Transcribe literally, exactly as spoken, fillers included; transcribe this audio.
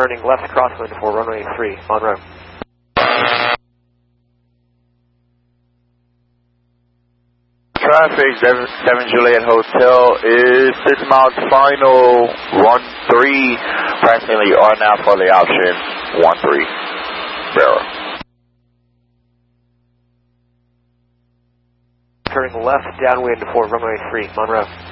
turning left crosswind for runway three, Monroe. Traffic, seven Juliet Hotel is six miles final, one three, approximately are now for the option, one three, Barrow. Turning left downwind for runway three, Monroe.